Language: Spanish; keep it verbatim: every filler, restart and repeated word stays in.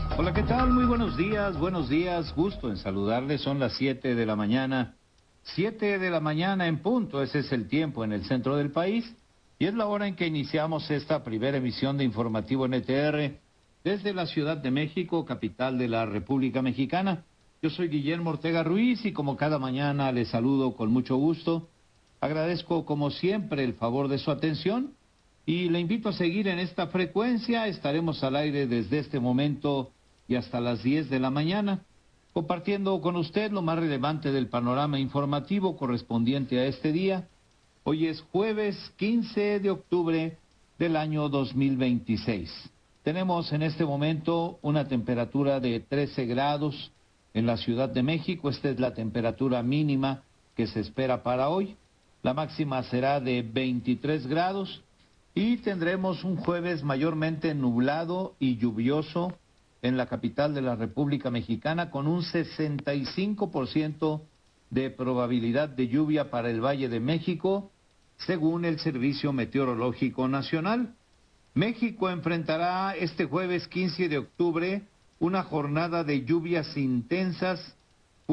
Hola, ¿qué tal? Muy buenos días, buenos días. Gusto en saludarles. Son las siete de la mañana. Siete de la mañana en punto. Ese es el tiempo en el centro del país. Y es la hora en que iniciamos esta primera emisión de Informativo N T R desde la Ciudad de México, capital de la República Mexicana. Yo soy Guillermo Ortega Ruiz y como cada mañana les saludo con mucho gusto. Agradezco como siempre el favor de su atención y le invito a seguir en esta frecuencia. Estaremos al aire desde este momento y hasta las diez de la mañana, compartiendo con usted lo más relevante del panorama informativo correspondiente a este día. Hoy es jueves quince de octubre del año dos mil veintiséis. Tenemos en este momento una temperatura de trece grados en la Ciudad de México. Esta es la temperatura mínima que se espera para hoy. La máxima será de veintitrés grados y tendremos un jueves mayormente nublado y lluvioso en la capital de la República Mexicana, con un sesenta y cinco por ciento de probabilidad de lluvia para el Valle de México, según el Servicio Meteorológico Nacional. México enfrentará este jueves quince de octubre una jornada de lluvias intensas